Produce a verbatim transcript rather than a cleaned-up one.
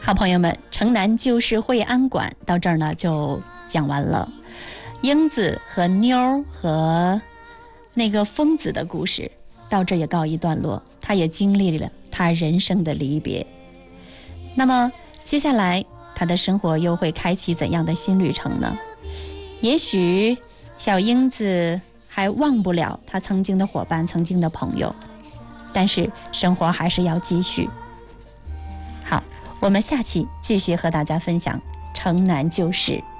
好朋友们，城南旧事会安馆到这儿呢就讲完了。英子和妞和那个疯子的故事到这也告一段落，他也经历了他人生的离别。那么接下来他的生活又会开启怎样的新旅程呢？也许小英子还忘不了他曾经的伙伴，曾经的朋友，但是生活还是要继续。好，我们下期继续和大家分享城南旧事。